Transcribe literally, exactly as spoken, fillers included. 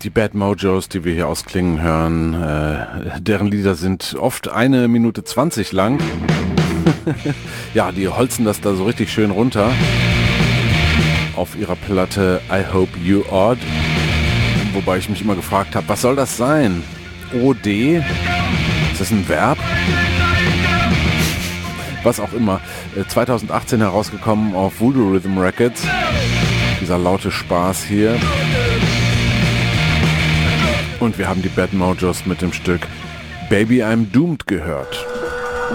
Die Bad Mojos, die wir hier ausklingen hören, äh, deren Lieder sind oft eine Minute zwanzig lang. Ja, die holzen das da so richtig schön runter. Auf ihrer Platte I Hope You Odd. Wobei ich mich immer gefragt habe, was soll das sein? O D? Ist das ein Verb? Was auch immer. Äh, zwanzig achtzehn herausgekommen auf Voodoo Rhythm Records. Dieser laute Spaß hier. Und wir haben die Bad Mojos mit dem Stück Baby I'm Doomed gehört.